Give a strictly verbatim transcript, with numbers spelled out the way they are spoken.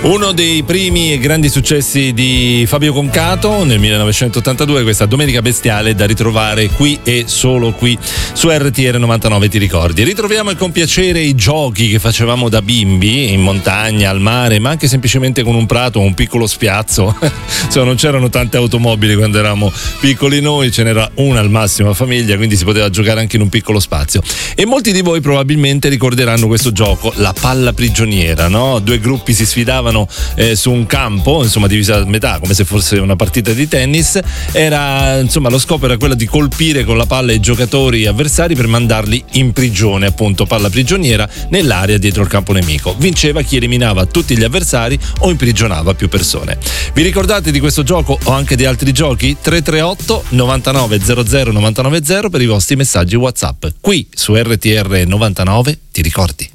Uno dei primi e grandi successi di Fabio Concato nel millenovecentottantadue, questa Domenica Bestiale, da ritrovare qui e solo qui su R T R novantanove, ti ricordi. Ritroviamo con piacere i giochi che facevamo da bimbi in montagna, al mare, ma anche semplicemente con un prato o un piccolo spiazzo. Insomma, non c'erano tante automobili quando eravamo piccoli noi, ce n'era una al massimo a famiglia, quindi si poteva giocare anche in un piccolo spazio. E molti di voi probabilmente ricorderanno questo gioco, la palla prigioniera, no? Due gruppi si sfidavano Eh, su un campo, insomma divisa a metà come se fosse una partita di tennis. Era, insomma, lo scopo era quello di colpire con la palla i giocatori avversari per mandarli in prigione, appunto palla prigioniera, nell'area dietro il campo nemico. Vinceva chi eliminava tutti gli avversari o imprigionava più persone. Vi ricordate di questo gioco o anche di altri giochi? tre tre otto novantanove zero zero novantanove zero per i vostri messaggi WhatsApp. Qui su R T R novantanove, ti ricordi?